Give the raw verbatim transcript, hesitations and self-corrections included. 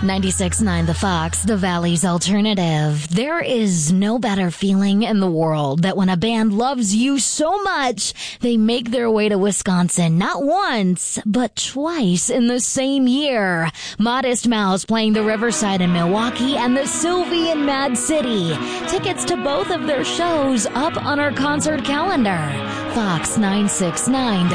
ninety-six point nine The Fox, the Valley's alternative. There is no better feeling in the world that when a band loves you so much, they make their way to Wisconsin not once, but twice in the same year. Modest Mouse playing the Riverside in Milwaukee and the Sylvie in Mad City. Tickets to both of their shows up on our concert calendar. Fox nine sixty-nine